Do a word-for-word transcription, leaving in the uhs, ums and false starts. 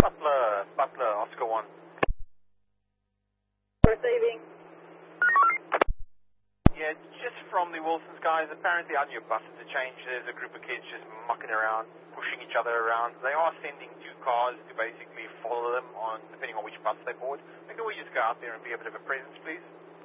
Butler, Butler, Oscar one. Receiving. Yeah, just from the Wilsons guys, apparently on your buses to change, there's a group of kids just mucking around, pushing each other around. They are sending two cars to basically follow them on, depending on which bus they board. Maybe we just go out there and be a bit of a presence, please?